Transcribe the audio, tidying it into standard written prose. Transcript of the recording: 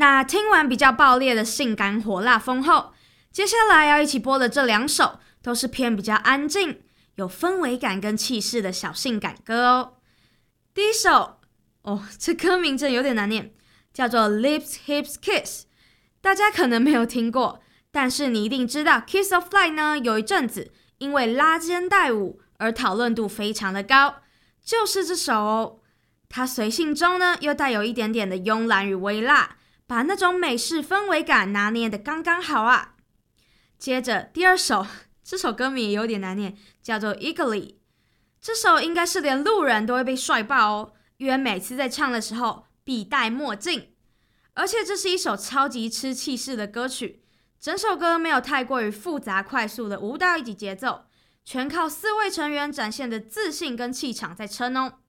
那听完比较爆裂的性感火辣风后，接下来要一起播的这2首都是偏比较安静、有氛围感跟气势的小性感歌哦。第一首，这歌名真有点难念，叫做 Lips Hips Kiss。大家可能没有听过，但是你一定知道 Kiss of Light 呢，有一阵子因为拉肩带舞而讨论度非常的高，就是这首哦。它随性中呢，又带有一点点的慵懒与微辣，把那种美式氛围感拿捏得刚刚好啊。接着第2首，这首歌名也有点难念，叫做 Eagerly。这首应该是连路人都会被帅爆哦，因为每次在唱的时候必戴墨镜。而且这是一首超级吃气势的歌曲，整首歌没有太过于复杂快速的舞蹈以及节奏，全靠4位成员展现的自信跟气场在撑哦。